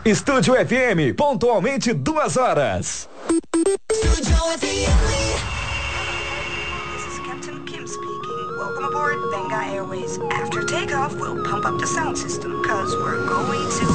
Estúdio FM, pontualmente 2 horas. Estúdio FM. This is Captain Kim speaking. Welcome aboard Benga Airways. After takeoff, we'll pump up the sound system, cause we're going to